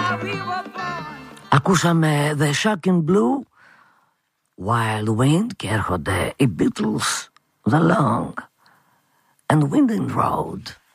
Ακούσαμε The Shocking Blue, Wild Wind και έρχονται οι Beatles, The Long and Winding Road.